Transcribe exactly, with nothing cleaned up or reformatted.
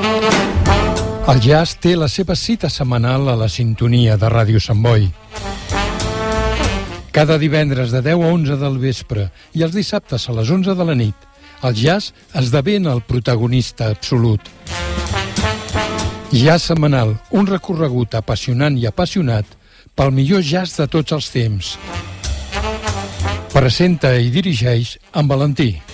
El jazz té la seva cita setmanal a la sintonia de Ràdio Sant Boi. Cada divendres de deu a onze del vespre i els dissabtes a les onze de la nit, el jazz esdevé el protagonista absolut. Jazz setmanal, un recorregut apassionant i apassionat pel millor jazz de tots els temps. Presenta i dirigeix en Valentí.